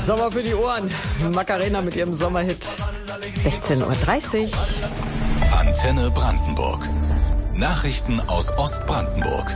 Sommer für die Ohren. Macarena mit ihrem Sommerhit. 16:30 Uhr. Antenne Brandenburg. Nachrichten aus Ostbrandenburg.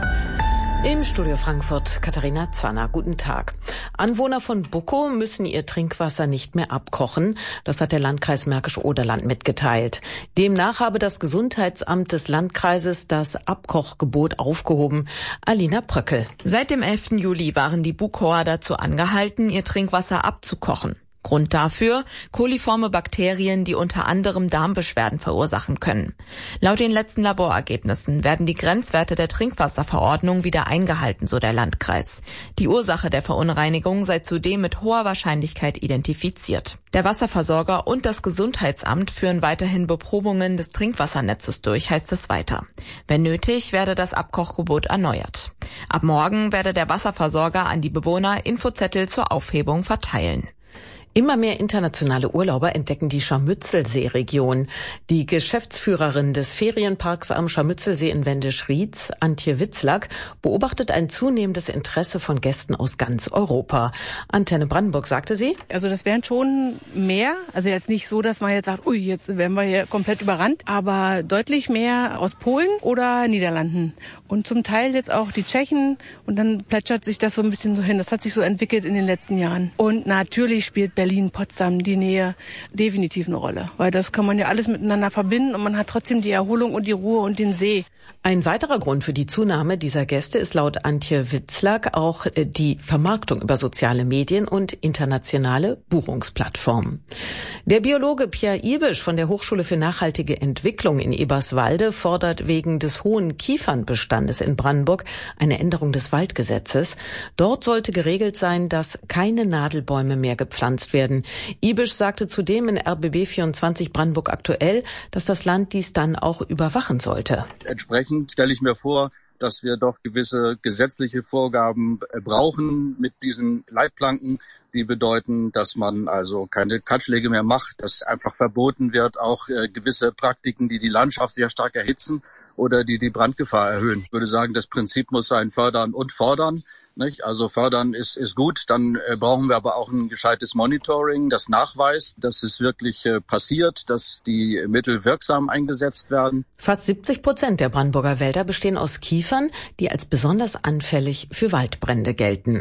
Im Studio Frankfurt Katharina Zanner. Guten Tag. Anwohner von Buckow müssen ihr Trinkwasser nicht mehr abkochen. Das hat der Landkreis Märkisch-Oderland mitgeteilt. Demnach habe das Gesundheitsamt des Landkreises das Abkochgebot aufgehoben. Alina Pröckel. Seit dem 11. Juli waren die Buckower dazu angehalten, ihr Trinkwasser abzukochen. Grund dafür: koliforme Bakterien, die unter anderem Darmbeschwerden verursachen können. Laut den letzten Laborergebnissen werden die Grenzwerte der Trinkwasserverordnung wieder eingehalten, so der Landkreis. Die Ursache der Verunreinigung sei zudem mit hoher Wahrscheinlichkeit identifiziert. Der Wasserversorger und das Gesundheitsamt führen weiterhin Beprobungen des Trinkwassernetzes durch, heißt es weiter. Wenn nötig, werde das Abkochgebot erneuert. Ab morgen werde der Wasserversorger an die Bewohner Infozettel zur Aufhebung verteilen. Immer mehr internationale Urlauber entdecken die Scharmützelsee-Region. Die Geschäftsführerin des Ferienparks am Scharmützelsee in Wendisch-Rietz, Antje Witzlack, beobachtet ein zunehmendes Interesse von Gästen aus ganz Europa. Antenne Brandenburg, sagte sie. Also das wären schon mehr. Also jetzt nicht so, dass man jetzt sagt, ui, jetzt werden wir hier komplett überrannt. Aber deutlich mehr aus Polen oder Niederlanden. Und zum Teil jetzt auch die Tschechen. Und dann plätschert sich das so ein bisschen so hin. Das hat sich so entwickelt in den letzten Jahren. Und natürlich spielt Berlin, Potsdam, die Nähe definitiv eine Rolle. Weil das kann man ja alles miteinander verbinden und man hat trotzdem die Erholung und die Ruhe und den See. Ein weiterer Grund für die Zunahme dieser Gäste ist laut Antje Witzlack auch die Vermarktung über soziale Medien und internationale Buchungsplattformen. Der Biologe Pierre Ibisch von der Hochschule für nachhaltige Entwicklung in Eberswalde fordert wegen des hohen Kiefernbestandes in Brandenburg eine Änderung des Waldgesetzes. Dort sollte geregelt sein, dass keine Nadelbäume mehr gepflanzt werden. Ibisch sagte zudem in RBB 24 Brandenburg aktuell, dass das Land dies dann auch überwachen sollte. Entsprechend stelle ich mir vor, dass wir doch gewisse gesetzliche Vorgaben brauchen mit diesen Leitplanken, die bedeuten, dass man also keine Kahlschläge mehr macht, dass einfach verboten wird, auch gewisse Praktiken, die die Landschaft sehr stark erhitzen oder die Brandgefahr erhöhen. Ich würde sagen, das Prinzip muss sein fördern und fordern. Nicht? Also fördern ist gut, dann brauchen wir aber auch ein gescheites Monitoring, das nachweist, dass es wirklich passiert, dass die Mittel wirksam eingesetzt werden. Fast 70% der Brandenburger Wälder bestehen aus Kiefern, die als besonders anfällig für Waldbrände gelten.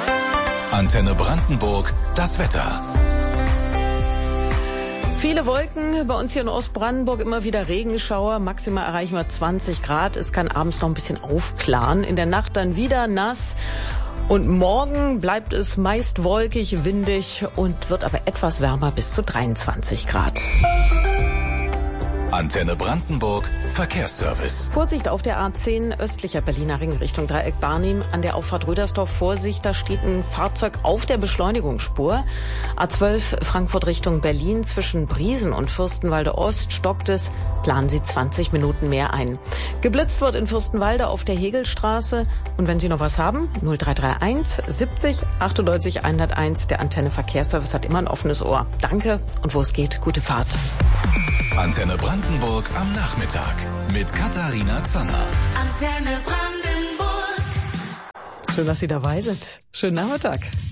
Antenne Brandenburg, das Wetter. Viele Wolken, bei uns hier in Ostbrandenburg immer wieder Regenschauer, maximal erreichen wir 20 Grad. Es kann abends noch ein bisschen aufklaren, in der Nacht dann wieder nass. Und morgen bleibt es meist wolkig, windig und wird aber etwas wärmer bis zu 23 Grad. Antenne Brandenburg, Verkehrsservice. Vorsicht auf der A10 östlicher Berliner Ring Richtung Dreieck Barnim. An der Auffahrt Rödersdorf Vorsicht, da steht ein Fahrzeug auf der Beschleunigungsspur. A12 Frankfurt Richtung Berlin zwischen Briesen und Fürstenwalde Ost stockt es. Planen Sie 20 Minuten mehr ein. Geblitzt wird in Fürstenwalde auf der Hegelstraße. Und wenn Sie noch was haben, 0331 70 98 101. Der Antenne Verkehrsservice hat immer ein offenes Ohr. Danke und wo es geht, gute Fahrt. Antenne Brandenburg am Nachmittag mit Katharina Zanner. Antenne Brandenburg. Schön, dass Sie dabei sind. Schönen Nachmittag.